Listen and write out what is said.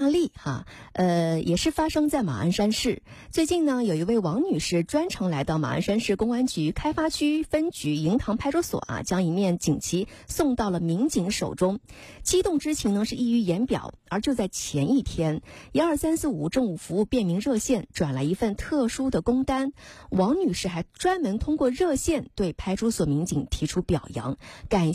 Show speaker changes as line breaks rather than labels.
案例也是发生在马鞍山市。最近呢，有一位王女士专程来到马鞍山市公安局开发区分局营塘派出所将一面锦旗送到了民警手中，激动之情呢是溢于言表。而就在前一天，12345政务服务便民热线转来一份特殊的工单，王女士还专门通过热线对派出所民警提出表扬，感